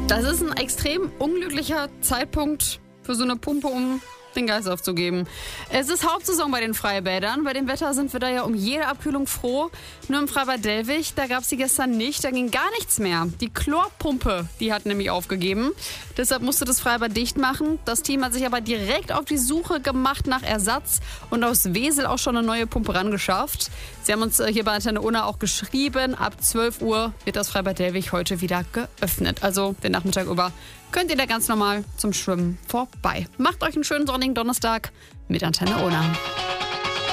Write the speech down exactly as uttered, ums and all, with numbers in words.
Das ist ein extrem unglücklicher Zeitpunkt für so eine Pumpe, um den Geist aufzugeben. Es ist Hauptsaison bei den Freibädern. Bei dem Wetter sind wir da ja um jede Abkühlung froh. Nur im Freibad Delwig, da gab es sie gestern nicht. Da ging gar nichts mehr. Die Chlorpumpe, die hat nämlich aufgegeben. Deshalb musste das Freibad dicht machen. Das Team hat sich aber direkt auf die Suche gemacht nach Ersatz und aus Wesel auch schon eine neue Pumpe rangeschafft. Sie haben uns hier bei Antenne Unna auch geschrieben, ab zwölf Uhr wird das Freibad Delwig heute wieder geöffnet. Also den Nachmittag über könnt ihr da ganz normal zum Schwimmen vorbei. Macht euch einen schönen sonnigen Donnerstag mit Antenne Unna.